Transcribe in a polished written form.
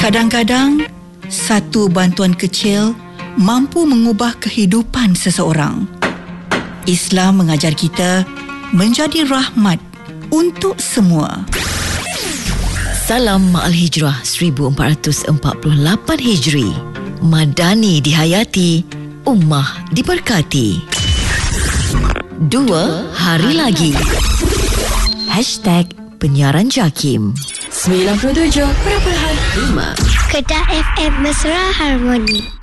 Kadang-kadang, satu bantuan kecil mampu mengubah kehidupan seseorang. Islam mengajar kita menjadi rahmat untuk semua. Salam Ma'al Hijrah 1448 Hijri. Madani dihayati, ummah diberkati. 2 hari lagi. #Penyiaran JAKIM 97.5 Kedah FM Mesra Harmoni.